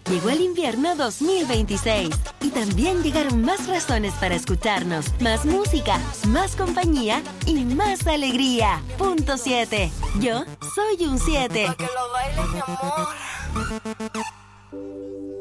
Llegó el invierno 2026 y también llegaron más razones para escucharnos, más música, más compañía y más alegría. Punto 7. Yo soy un 7. Pa' que lo bailes, mi amor.